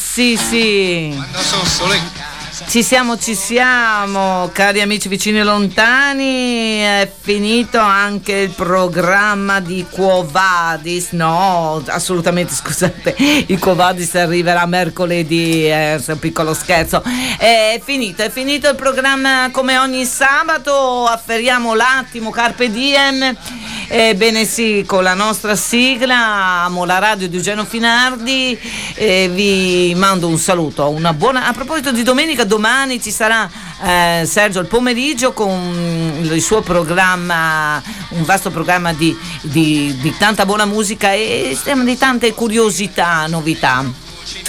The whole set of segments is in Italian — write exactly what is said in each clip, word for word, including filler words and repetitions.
Sì, sì. Quando sono solo in casa. Ci siamo, ci siamo, cari amici vicini e lontani. È finito anche il programma di Quo Vadis. No, assolutamente, scusate, il Quo Vadis arriverà mercoledì, è un piccolo scherzo. È finito, è finito il programma come ogni sabato. Afferriamo l'attimo, carpe diem. Ebbene sì, con la nostra sigla, amo la radio di Eugenio Finardi, e vi mando un saluto, una buona. A proposito di domenica, domani ci sarà eh, Sergio il pomeriggio con il suo programma, un vasto programma di, di, di tanta buona musica e di tante curiosità, novità.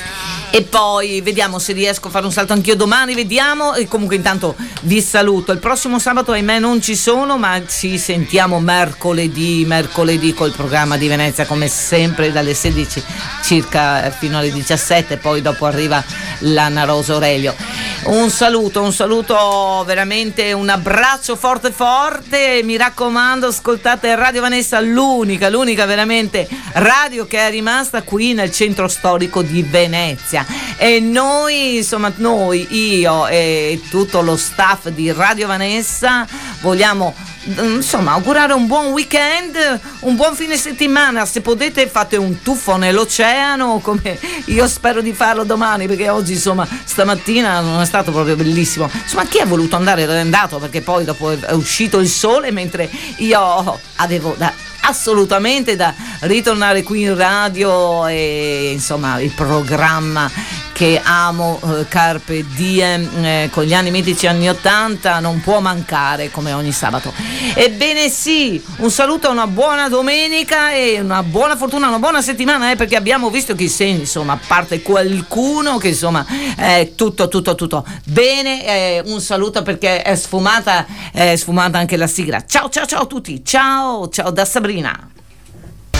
E poi vediamo se riesco a fare un salto anch'io domani, vediamo. E comunque intanto vi saluto. Il prossimo sabato ahimè non ci sono, ma ci sentiamo mercoledì, mercoledì col programma di Venezia come sempre dalle sedici circa fino alle diciassette, poi dopo arriva l'Anna Rosa Aurelio. Un saluto, un saluto veramente, un abbraccio forte forte, mi raccomando, ascoltate Radio Vanessa, l'unica, l'unica veramente radio che è rimasta qui nel centro storico di Venezia. E noi, insomma, noi, io e tutto lo staff di Radio Vanessa vogliamo insomma augurare un buon weekend, un buon fine settimana. Se potete fate un tuffo nell'oceano come io spero di farlo domani, perché oggi insomma stamattina non è stato proprio bellissimo. Insomma, chi ha voluto andare è andato, perché poi dopo è uscito il sole mentre io avevo da assolutamente da ritornare qui in radio. E insomma il programma che amo, eh, Carpe Diem, eh, con gli anni mitici anni ottanta, non può mancare come ogni sabato. Ebbene sì, un saluto, una buona domenica e una buona fortuna, una buona settimana, eh, perché abbiamo visto che se, insomma, a parte qualcuno che insomma è tutto tutto tutto bene. Eh, un saluto perché è sfumata, è sfumata anche la sigla. Ciao ciao ciao a tutti, ciao ciao da Sabrina.